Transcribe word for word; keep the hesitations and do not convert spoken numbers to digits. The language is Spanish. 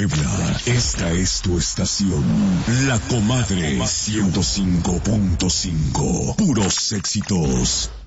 Puebla, esta es tu estación, La Comadre ciento cinco punto cinco, puros éxitos.